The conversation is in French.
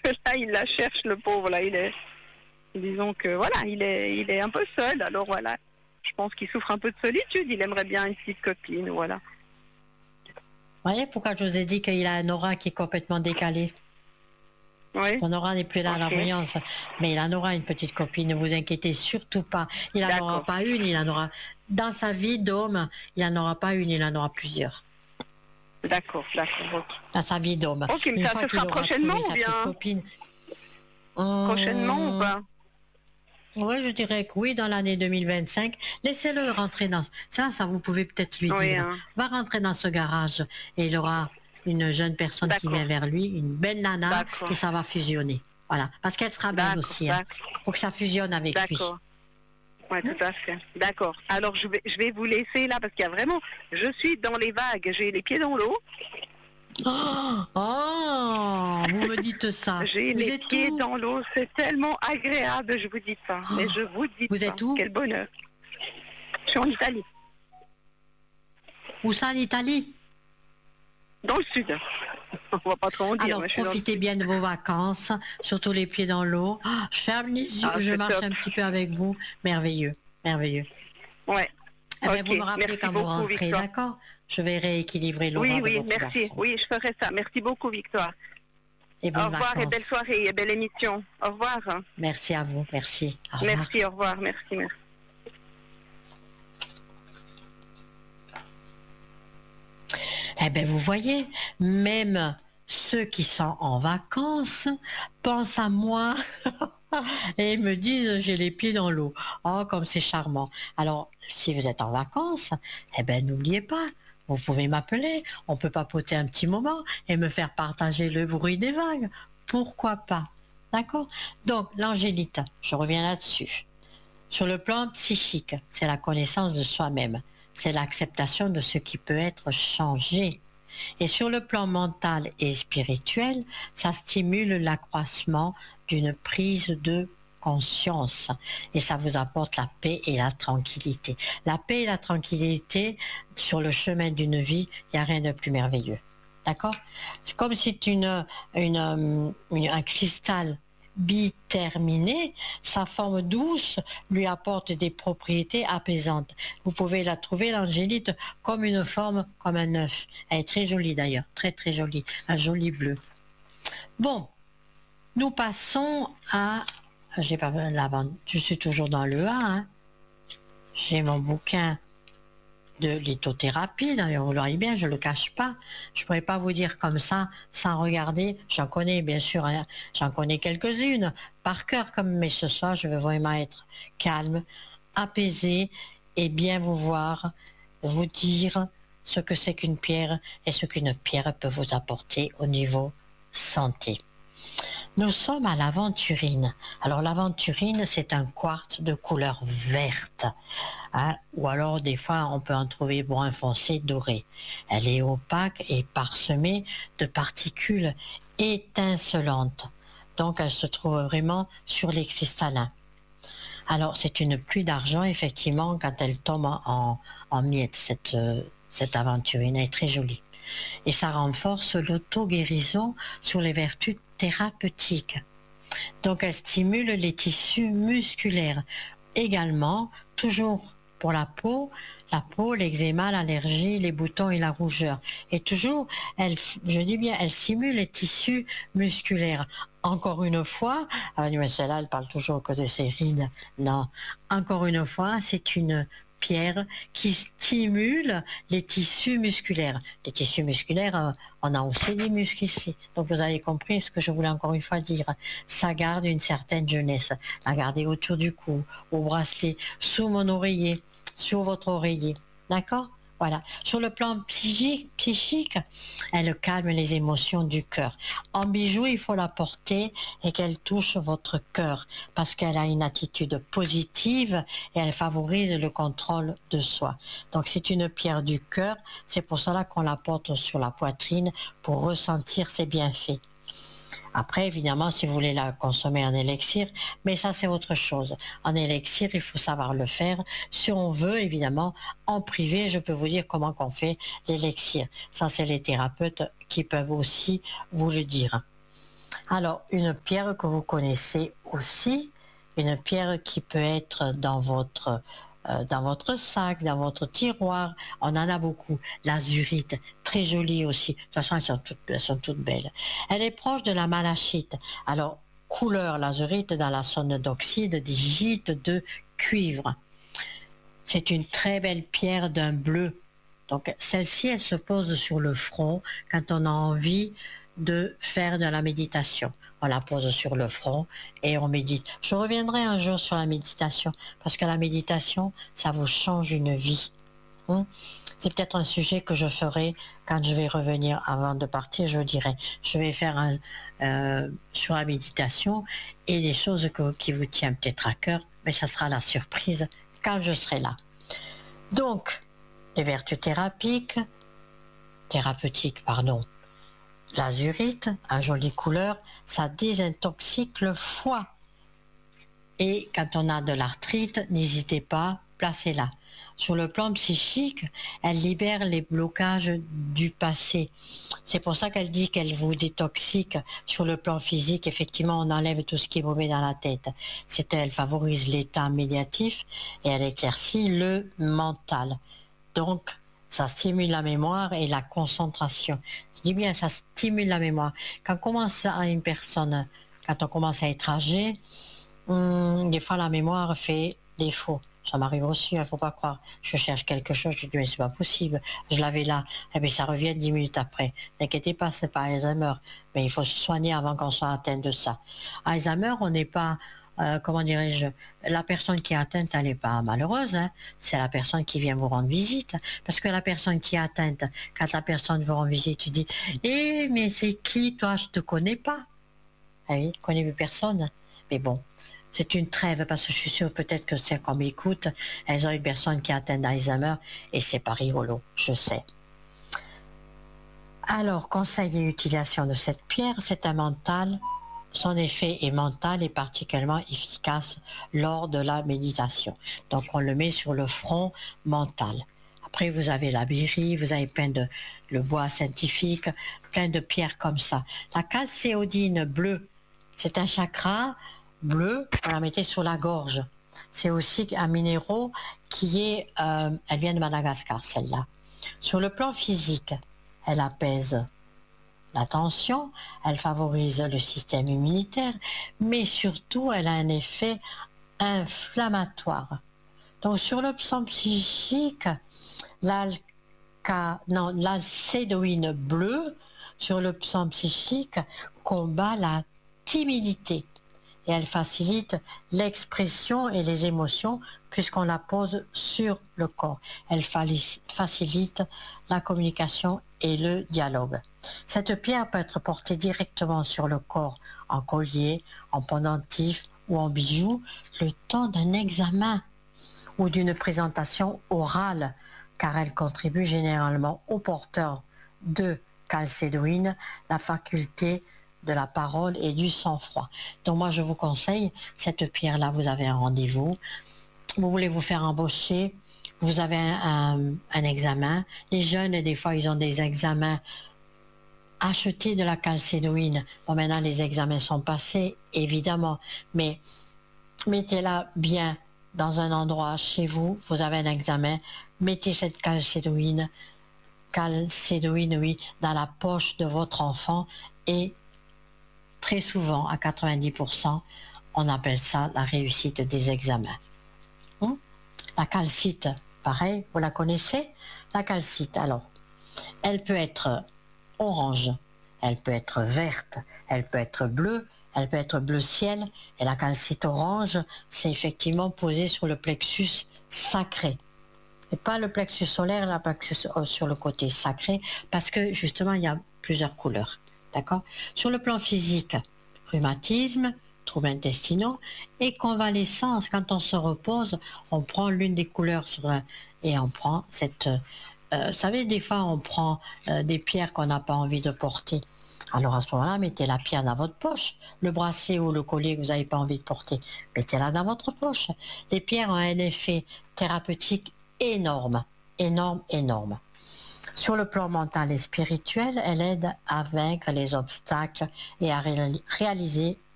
là, il la cherche, le pauvre, là, disons que, voilà, il est un peu seul, alors voilà. Je pense qu'il souffre un peu de solitude, il aimerait bien une petite copine, voilà. Vous voyez pourquoi je vous ai dit qu'il a un aura qui est complètement décalé. Oui. Son aura n'est plus là à la brillance, mais il en aura une petite copine, ne vous inquiétez surtout pas. Il n'en aura pas une, il en aura, dans sa vie d'homme, il n'en aura pas une, il en aura plusieurs. D'accord. Dans sa vie d'homme. Ok, mais ça se fera prochainement ou bien copine, prochainement ou pas? Oui, je dirais que oui, dans l'année 2025. Laissez-le rentrer dans... Ça vous pouvez peut-être lui dire. Hein. Va rentrer dans ce garage et il aura une jeune personne qui vient vers lui, une belle nana, et ça va fusionner. Voilà, parce qu'elle sera belle aussi. Il faut que ça fusionne avec lui. Oui, tout à fait. D'accord. Alors, je vais vous laisser là, parce qu'il y a vraiment... Je suis dans les vagues, j'ai les pieds dans l'eau. Oh, vous me dites ça. J'ai les pieds dans l'eau, c'est tellement agréable, je vous dis pas. Mais je vous dis Vous êtes où? Quel bonheur. Je suis en Italie. Où ça, en Italie? Dans le sud. On va pas trop en dire. Alors, profitez bien de vos vacances, surtout les pieds dans l'eau. Je ferme les yeux, je marche un petit peu avec vous. Merveilleux, merveilleux. Ouais. Eh bien, vous me rappelez quand vous rentrez, d'accord? Je vais rééquilibrer l'aura de votre merci. garçon. Oui, je ferai ça. Merci beaucoup, Victoire. Et au revoir vacances. et belle soirée et belle émission. Au revoir. Merci à vous, merci. Au revoir. Merci, au revoir, merci. Eh bien, vous voyez, même ceux qui sont en vacances pensent à moi et me disent j'ai les pieds dans l'eau. Oh, comme c'est charmant. Alors, si vous êtes en vacances, eh bien, n'oubliez pas, vous pouvez m'appeler, on peut papoter un petit moment et me faire partager le bruit des vagues. Pourquoi pas? D'accord? Donc, l'angélite, je reviens là-dessus. Sur le plan psychique, c'est la connaissance de soi-même. C'est l'acceptation de ce qui peut être changé. Et sur le plan mental et spirituel, ça stimule l'accroissement d'une prise de conscience. Et ça vous apporte la paix et la tranquillité. La paix et la tranquillité, sur le chemin d'une vie, il n'y a rien de plus merveilleux. D'accord? C'est comme si un cristal biterminé, sa forme douce lui apporte des propriétés apaisantes. Vous pouvez la trouver, l'angélite, comme une forme, comme un œuf. Elle est très jolie d'ailleurs, très très jolie, un joli bleu. Bon, nous passons à... J'ai pas je suis toujours dans le A. Hein. J'ai mon bouquin de lithothérapie, d'ailleurs vous l'aurez bien, je ne le cache pas. Je ne pourrais pas vous dire comme ça, sans regarder. J'en connais bien sûr, hein, j'en connais quelques-unes par cœur, mais ce soir je veux vraiment être calme, apaisé et bien vous voir, vous dire ce que c'est qu'une pierre et ce qu'une pierre peut vous apporter au niveau santé. Nous sommes à l'aventurine. Alors l'aventurine, c'est un quartz de couleur verte. Hein, ou alors des fois on peut en trouver brun foncé doré. Elle est opaque et parsemée de particules étincelantes. Donc elle se trouve vraiment sur les cristallins. Alors c'est une pluie d'argent effectivement quand elle tombe en miettes, cette aventurine. Elle est très jolie. Et ça renforce l'auto-guérison sur les vertus thérapeutiques. Donc elle stimule les tissus musculaires. Également, toujours pour la peau, l'eczéma, l'allergie, les boutons et la rougeur. Et toujours, elle stimule les tissus musculaires. Encore une fois, mais celle-là, elle parle toujours que de ses rides. Non, encore une fois, c'est une pierre qui stimule les tissus musculaires. Les tissus musculaires, on a aussi des muscles ici. Donc vous avez compris ce que je voulais encore une fois dire. Ça garde une certaine jeunesse. La garder autour du cou, au bracelet, sous mon oreiller, sur votre oreiller. D'accord? Voilà. Sur le plan psychique, elle calme les émotions du cœur. En bijou, il faut la porter et qu'elle touche votre cœur parce qu'elle a une attitude positive et elle favorise le contrôle de soi. Donc c'est une pierre du cœur, c'est pour cela qu'on la porte sur la poitrine pour ressentir ses bienfaits. Après, évidemment, si vous voulez la consommer en élixir, mais ça c'est autre chose. En élixir, il faut savoir le faire. Si on veut, évidemment, en privé, je peux vous dire comment qu'on fait l'élixir. Ça, c'est les thérapeutes qui peuvent aussi vous le dire. Alors, une pierre que vous connaissez aussi, une pierre qui peut être dans votre sac, dans votre tiroir, on en a beaucoup. L'azurite, très jolie aussi. De toute façon, elles sont toutes belles. Elle est proche de la malachite. Alors, couleur l'azurite dans la zone d'oxyde, digite de cuivre. C'est une très belle pierre d'un bleu. Donc, celle-ci, elle se pose sur le front quand on a envie de faire de la méditation. On la pose sur le front et on médite. Je reviendrai un jour sur la méditation parce que la méditation, ça vous change une vie. C'est peut-être un sujet que je ferai quand je vais revenir avant de partir. Je dirai, je vais faire sur la méditation et des choses qui vous tiennent peut-être à cœur, mais ça sera la surprise quand je serai là. Donc, les vertus thérapeutiques, l'azurite, à jolie couleur, ça désintoxique le foie. Et quand on a de l'arthrite, n'hésitez pas, placez-la. Sur le plan psychique, elle libère les blocages du passé. C'est pour ça qu'elle dit qu'elle vous détoxique. Sur le plan physique, effectivement, on enlève tout ce qui est mauvais dans la tête. Elle favorise l'état médiatif et elle éclaircit le mental. Donc, ça stimule la mémoire et la concentration. Je dis bien, ça stimule la mémoire. Quand on commence à être âgé, des fois la mémoire fait défaut. Ça m'arrive aussi, il ne faut pas croire. Je cherche quelque chose, je dis mais c'est pas possible. Je l'avais là, et bien ça revient 10 minutes après. N'inquiétez pas, c'est pas Alzheimer, mais il faut se soigner avant qu'on soit atteint de ça. Alzheimer, on n'est pas, la personne qui est atteinte, elle n'est pas malheureuse, c'est la personne qui vient vous rendre visite. Parce que la personne qui est atteinte, quand la personne vous rend visite, tu dis, mais c'est qui toi, je te connais pas. Ah oui, je ne connais plus personne. Mais bon, c'est une trêve parce que je suis sûre peut-être que celles qu'on m'écoute, elles ont une personne qui est atteinte d'Alzheimer et c'est pas rigolo, je sais. Alors, conseil et utilisation de cette pierre, c'est un mental. Son effet est mental et particulièrement efficace lors de la méditation. Donc, on le met sur le front mental. Après, vous avez la béryl, vous avez le bois scientifique, plein de pierres comme ça. La calcéodine bleue, c'est un chakra bleu, on la mettait sur la gorge. C'est aussi un minéraux elle vient de Madagascar, celle-là. Sur le plan physique, elle apaise la tension, elle favorise le système immunitaire, mais surtout, elle a un effet inflammatoire. Donc, sur le plan psychique, l'acédoïne bleue, sur le plan psychique, combat la timidité. Et elle facilite l'expression et les émotions puisqu'on la pose sur le corps. Elle facilite la communication et le dialogue. Cette pierre peut être portée directement sur le corps en collier, en pendentif ou en bijoux le temps d'un examen ou d'une présentation orale car elle contribue généralement aux porteurs de calcédoïne, la faculté de la parole et du sang-froid. Donc moi je vous conseille, cette pierre-là, vous avez un rendez-vous, vous voulez vous faire embaucher, vous avez un examen. Les jeunes, des fois, ils ont des examens. Achetez de la calcédoïne. Bon, maintenant les examens sont passés, évidemment, mais mettez-la bien dans un endroit chez vous, vous avez un examen, mettez cette calcédoïne, oui, dans la poche de votre enfant et très souvent, à 90%, on appelle ça la réussite des examens. La calcite, pareil, vous la connaissez? La calcite, alors, elle peut être orange, elle peut être verte, elle peut être bleue, elle peut être bleu ciel. Et la calcite orange, c'est effectivement posé sur le plexus sacré. Et pas le plexus solaire, le plexus sur le côté sacré, parce que justement, il y a plusieurs couleurs. D'accord? Sur le plan physique, rhumatisme, troubles intestinaux et convalescence. Quand on se repose, on prend l'une des couleurs et on prend cette... vous savez, des fois, on prend des pierres qu'on n'a pas envie de porter. Alors à ce moment-là, mettez la pierre dans votre poche. Le bracelet ou le collier que vous n'avez pas envie de porter, mettez-la dans votre poche. Les pierres ont un effet thérapeutique énorme, énorme, énorme. Sur le plan mental et spirituel, elle aide à vaincre les obstacles et à réaliser